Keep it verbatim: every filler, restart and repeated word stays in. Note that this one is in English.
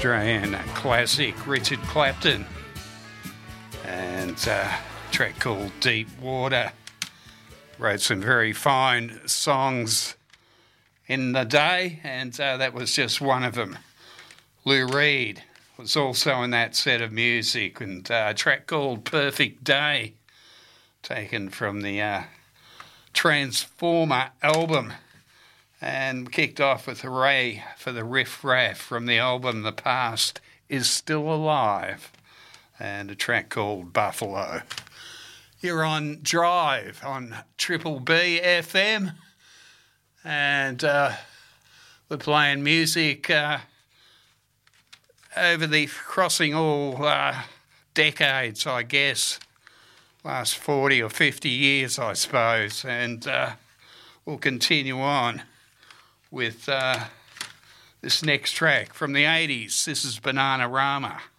Australian classic Richard Clapton, and uh, a track called Deep Water. Wrote some very fine songs in the day, and uh, that was just one of them. Lou Reed was also in that set of music, and uh, a track called Perfect Day, taken from the uh, Transformer album, and kicked off with Hooray for the Riff Raff from the album The Past Is Still Alive, and a track called Buffalo. You're on Drive on Triple B F M, and uh, we're playing music uh, over the crossing all uh, decades, I guess, last forty or fifty years, I suppose, and uh, we'll continue on with uh, this next track from the eighties. This is Bananarama.